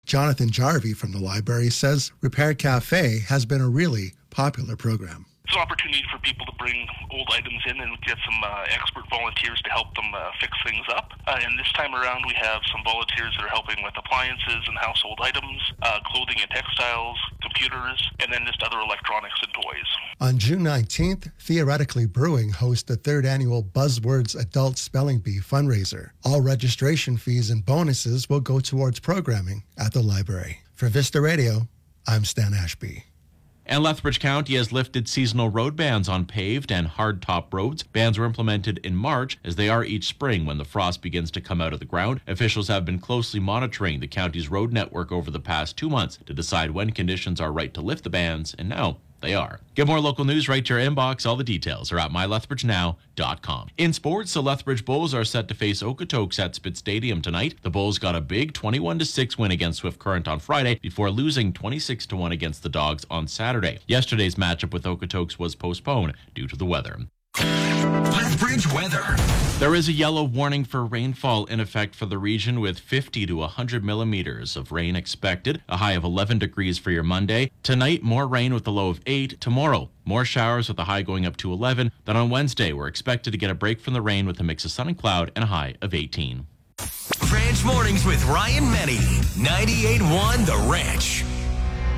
Jonathan Jarvie from the library says Repair Cafe has been a really popular program. It's an opportunity for people to bring old items in and get some expert volunteers to help them fix things up. And this time around, we have some volunteers that are helping with appliances and household items, clothing and textiles, computers, and then just other electronics and toys. On June 19th, Theoretically Brewing hosts the third annual Buzzwords Adult Spelling Bee fundraiser. All registration fees and bonuses will go towards programming at the library. For Vista Radio, I'm Stan Ashby. And Lethbridge County has lifted seasonal road bans on paved and hard-top roads. Bans were implemented in March, as they are each spring when the frost begins to come out of the ground. Officials have been closely monitoring the county's road network over the past 2 months to decide when conditions are right to lift the bans, and now they are. Get more local news right to your inbox. All the details are at mylethbridgenow.com. In sports, the Lethbridge Bulls are set to face Okotoks at Spitz Stadium tonight. The Bulls got a big 21-6 win against Swift Current on Friday before losing 26-1 against the Dogs on Saturday. Yesterday's matchup with Okotoks was postponed due to the weather. Lethbridge weather. There is a yellow warning for rainfall in effect for the region with 50 to 100 millimeters of rain expected, a high of 11 degrees for your Monday. Tonight, more rain with a low of 8. Tomorrow, more showers with a high going up to 11. Then on Wednesday, we're expected to get a break from the rain with a mix of sun and cloud and a high of 18. Ranch Mornings with Ryan Menny. 98.1 The Ranch.